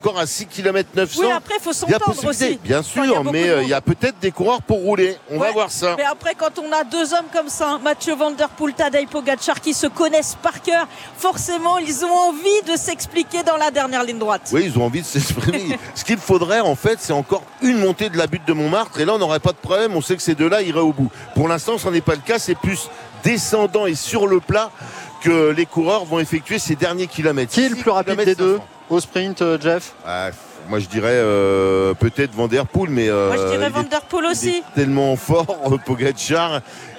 encore à 6 km 900. Oui, après, il faut s'entendre aussi. Bien sûr, mais il y a peut-être des coureurs pour rouler. On va voir ça. Mais après, quand on a deux hommes comme ça, Mathieu Van Der Poel, Tadej Pogačar, qui se connaissent par cœur, forcément, ils ont envie de s'expliquer dans la dernière ligne droite. Oui, ils ont envie de s'exprimer. Ce qu'il faudrait, en fait, c'est encore une montée de la butte de Montmartre. Et là, on n'aurait pas de problème. On sait que ces deux-là iraient au bout. Pour l'instant, ce n'est pas le cas. C'est plus descendant et sur le plat que les coureurs vont effectuer ces derniers kilomètres. Qui est le plus rapide des deux au sprint, Jeff? Moi je dirais peut-être Van Der Poel, mais moi je dirais Van Der Poel aussi. Il est tellement fort, Pogačar,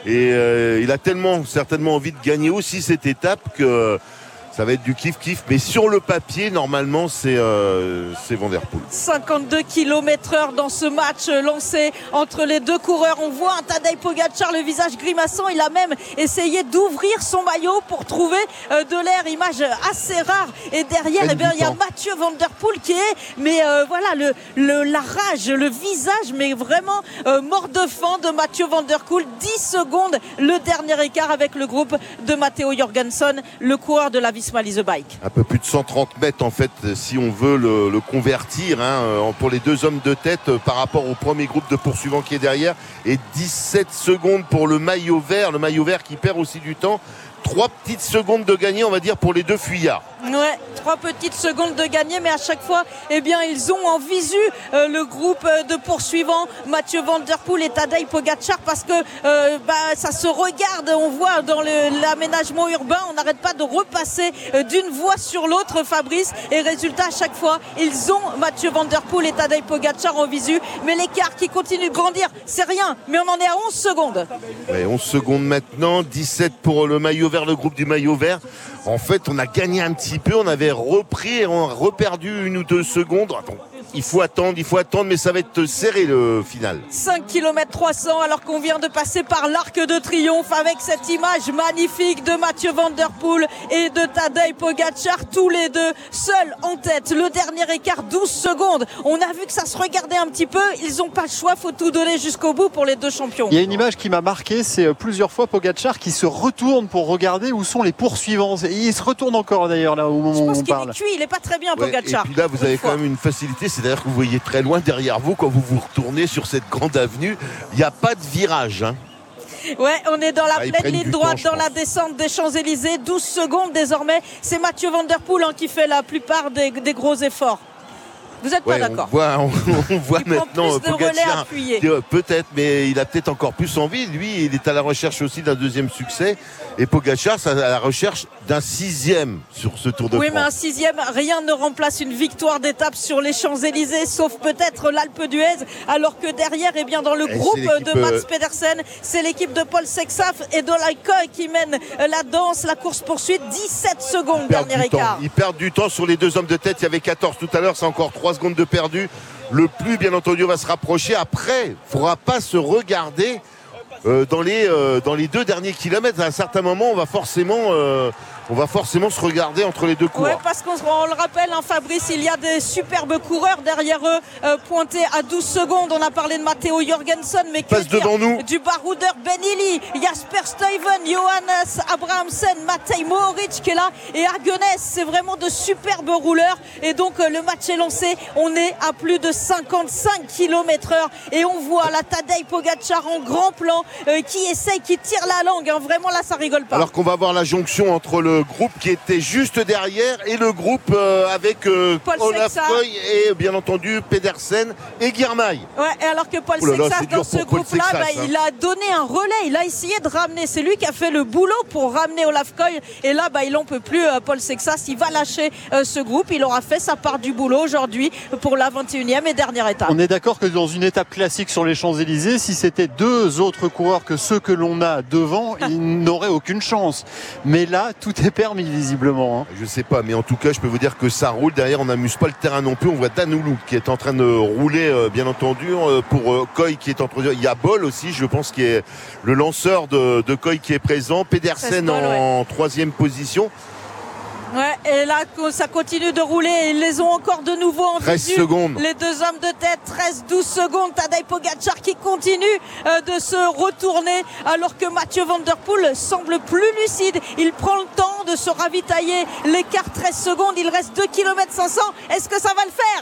et il a certainement envie de gagner aussi cette étape que ça va être du kiff-kiff, mais sur le papier, normalement, c'est Van Der Poel. 52 km/h dans ce match lancé entre les deux coureurs. On voit un Tadej Pogačar, le visage grimaçant. Il a même essayé d'ouvrir son maillot pour trouver de l'air. Image assez rare. Et derrière, il y a Mathieu Van Der Poel qui est, mais voilà, la rage, le visage, mais vraiment mort de faim de Mathieu Van Der Poel. 10 secondes, le dernier écart avec le groupe de Matteo Jorgensen, le coureur de la Visma Lease Bike. Un peu plus de 130 mètres en fait, si on veut le convertir pour les deux hommes de tête par rapport au premier groupe de poursuivants qui est derrière, et 17 secondes pour le maillot vert qui perd aussi du temps. 3 petites secondes de gagner, on va dire, pour les deux fuyards. Ouais, 3 petites secondes de gagner, mais à chaque fois, ils ont en visu le groupe de poursuivants, Mathieu Van Der Poel et Tadej Pogačar, parce que ça se regarde, on voit dans l'aménagement urbain, on n'arrête pas de repasser d'une voie sur l'autre, Fabrice, et résultat, à chaque fois, ils ont Mathieu Van Der Poel et Tadej Pogačar en visu, mais l'écart qui continue de grandir, c'est rien, mais on en est à 11 secondes. Ouais, 11 secondes maintenant, 17 pour le maillot vert, le groupe du maillot vert. En fait, on a gagné un petit peu, on avait repris et on a reperdu 1 ou 2 secondes. Attends, il faut attendre, mais ça va être serré le final. 5 km 300 alors qu'on vient de passer par l'Arc de Triomphe avec cette image magnifique de Mathieu Van Der Poel et de Tadej Pogačar, tous les deux seuls en tête. Le dernier écart, 12 secondes. On a vu que ça se regardait un petit peu. Ils n'ont pas le choix, faut tout donner jusqu'au bout pour les deux champions. Il y a une image qui m'a marqué, c'est plusieurs fois Pogačar qui se retourne pour regarder où sont les poursuivants. Il se retourne encore d'ailleurs là au moment où on parle. Je pense qu'il est cuit, il n'est pas très bien Pogačar. Et puis là, vous avez quand même une facilité, c'est-à-dire que vous voyez très loin derrière vous quand vous vous retournez sur cette grande avenue. Il n'y a pas de virage. Ouais, on est dans la pleine ligne droite dans la descente des Champs-Élysées. 12 secondes désormais. C'est Mathieu Van Der Poel qui fait la plupart des gros efforts. Vous n'êtes pas d'accord? On voit maintenant Pogačar, peut-être, mais il a peut-être encore plus envie. Lui, il est à la recherche aussi d'un deuxième succès. Et Pogačar, c'est à la recherche d'un 6e sur ce Tour de France. Oui, mais un 6e, rien ne remplace une victoire d'étape sur les Champs-Élysées, sauf peut-être l'Alpe d'Huez. Alors que derrière, dans le groupe de Mats Pedersen, c'est l'équipe de Paul Sexaf et de Koy qui mène la danse, la course-poursuite. 17 secondes, dernier écart. Ils perdent du temps sur les deux hommes de tête. Il y avait 14 tout à l'heure, c'est encore 3 secondes de perdu. Le plus, bien entendu, va se rapprocher. Après, il ne faudra pas se regarder dans les 2 derniers kilomètres. À un certain moment, on va forcément se regarder entre les deux coureurs. Oui, parce qu'on le rappelle, Fabrice, il y a des superbes coureurs derrière eux, pointés à 12 secondes. On a parlé de Matteo Jorgensen, mais passe devant nous du baroudeur Ben Illy, Jasper Stuyven, Johannes Abrahamsen, Matej Mohoric qui est là, et Argenes. C'est vraiment de superbes rouleurs. Et donc, le match est lancé. On est à plus de 55 km/h. Et on voit la Tadej Pogačar en grand plan qui tire la langue. Vraiment, là, ça rigole pas. Alors qu'on va voir la jonction entre le groupe qui était juste derrière et le groupe avec Olaf Koy et bien entendu Pedersen et Girmay. Ouais, alors que Paul Sexas dans ce groupe-là, il a donné un relais, il a essayé de ramener, c'est lui qui a fait le boulot pour ramener Olaf Koy, et là il n'en peut plus, Paul Sexas, il va lâcher ce groupe, il aura fait sa part du boulot aujourd'hui pour la 21e et dernière étape. On est d'accord que dans une étape classique sur les Champs-Élysées, si c'était 2 autres coureurs que ceux que l'on a devant, ils n'auraient aucune chance. Mais là, tout est permis visiblement. Je sais pas, mais en tout cas, je peux vous dire que ça roule. Derrière, on n'amuse pas le terrain non plus. On voit Danoulouk qui est en train de rouler, bien entendu, pour Koy qui est en train de... Il y a Boll aussi, je pense, qui est le lanceur de Koy qui est présent. Pedersen en 3e position. Ouais, et là, ça continue de rouler. Ils les ont encore de nouveau en 13 visu. secondes. Les deux hommes de tête, 13-12 secondes. Tadej Pogacar qui continue de se retourner alors que Mathieu Van Der Poel semble plus lucide. Il prend le temps de se ravitailler. L'écart 13 secondes. Il reste 2 km 500. Est-ce que ça va le faire?